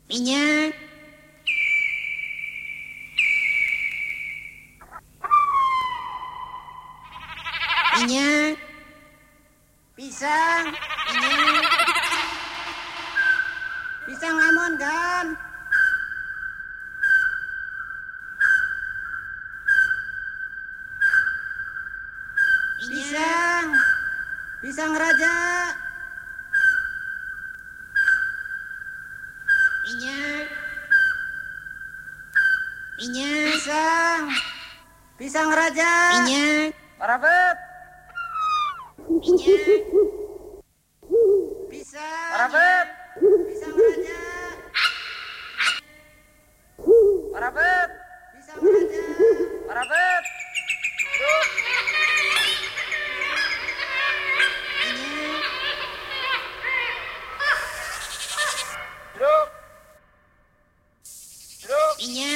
minyak, minyak, pisang, minyak, pisang lamon kan, pisang, pisang raja, minyak, minyak, pisang, pisang raja, minyak, Parabet, minyak, pisang, parabet, pisang raja, parabet, pisang raja, parabet. Duduk, minyak, duduk, duduk. minyak.